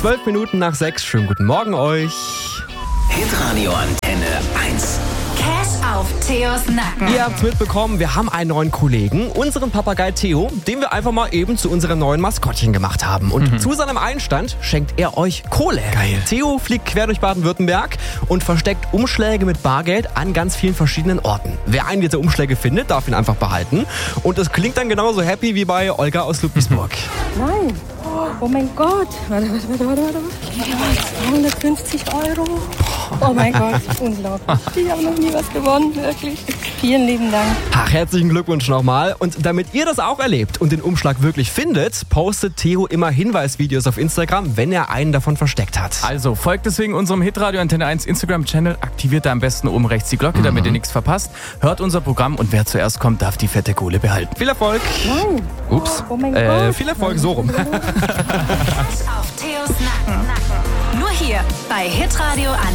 12 Minuten nach 6. Schönen guten Morgen euch. Hitradio Antenne 1. Cash auf Theos Nacken. Ihr habt's mitbekommen, wir haben einen neuen Kollegen, unseren Papagei Theo, den wir einfach mal eben zu unserem neuen Maskottchen gemacht haben. Und zu seinem Einstand schenkt er euch Kohle. Geil. Theo fliegt quer durch Baden-Württemberg und versteckt Umschläge mit Bargeld an ganz vielen verschiedenen Orten. Wer einen dieser Umschläge findet, darf ihn einfach behalten. Und es klingt dann genauso happy wie bei Olga aus Ludwigsburg. Nein. Oh mein Gott. Warte. 250 €. Oh mein Gott, unglaublich. Ich habe noch nie was gewonnen, wirklich. Vielen lieben Dank. Ach, herzlichen Glückwunsch nochmal. Und damit ihr das auch erlebt und den Umschlag wirklich findet, postet Theo immer Hinweisvideos auf Instagram, wenn er einen davon versteckt hat. Also folgt deswegen unserem Hitradio Antenne 1 Instagram-Channel, aktiviert da am besten oben rechts die Glocke, damit ihr nichts verpasst. Hört unser Programm und wer zuerst kommt, darf die fette Kohle behalten. Viel Erfolg. Nein. Ups. Oh mein Gott. Viel Erfolg, so rum. Cash auf Theos Nacken. Nur hier bei Hitradio Antenne